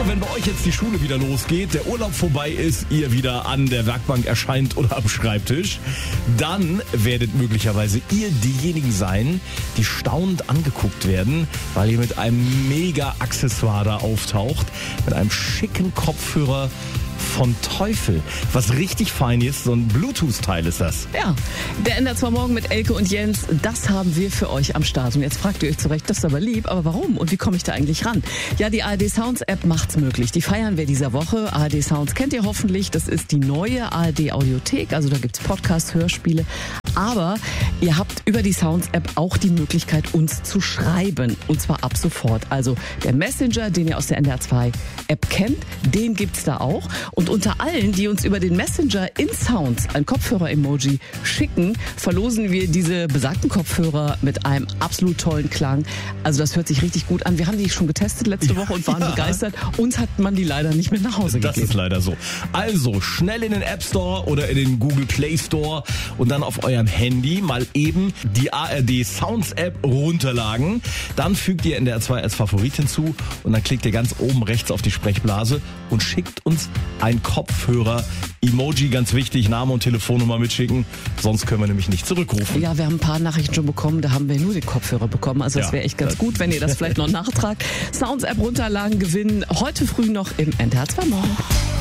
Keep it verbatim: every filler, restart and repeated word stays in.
wenn bei euch jetzt die Schule wieder losgeht, der Urlaub vorbei ist, ihr wieder an der Werkbank erscheint oder am Schreibtisch, dann werdet möglicherweise ihr diejenigen sein, die staunend angeguckt werden, weil ihr mit einem Mega-Accessoire da auftaucht, mit einem schicken Kopfhörer von Teufel. Was richtig fein ist, so ein Bluetooth-Teil ist das. Ja, der N D R zwei Morgen mit Elke und Jens, das haben wir für euch am Start. Und jetzt fragt ihr euch zurecht, das ist aber lieb, aber warum und wie komme ich da eigentlich ran? Ja, die A R D Sounds App macht's möglich. Die feiern wir dieser Woche. A R D Sounds kennt ihr hoffentlich. Das ist die neue A R D Audiothek. Also da gibt's Podcasts, Hörspiele. Aber ihr habt über die Sounds App auch die Möglichkeit, uns zu schreiben. Und zwar ab sofort. Also der Messenger, den ihr aus der N D R zwei App kennt, den gibt's da auch. Und unter allen, die uns über den Messenger in Sounds ein Kopfhörer-Emoji schicken, verlosen wir diese besagten Kopfhörer mit einem absolut tollen Klang. Also das hört sich richtig gut an. Wir haben die schon getestet letzte Woche und waren ja. begeistert. Uns hat man die leider nicht mit nach Hause gegeben. Das ist leider so. Also schnell in den App Store oder in den Google Play Store und dann auf eurem Handy mal eben die A R D Sounds App runterladen. Dann fügt ihr N D R zwei als Favorit hinzu und dann klickt ihr ganz oben rechts auf die Sprechblase und schickt uns ein Kopfhörer-Emoji, ganz wichtig, Name und Telefonnummer mitschicken, sonst können wir nämlich nicht zurückrufen. Ja, wir haben ein paar Nachrichten schon bekommen, da haben wir nur den Kopfhörer bekommen, also das Ja. wäre echt ganz gut, wenn ihr das vielleicht noch nachtragt. Sounds App runterladen, gewinnen, heute früh noch im N D R zwei Morgen.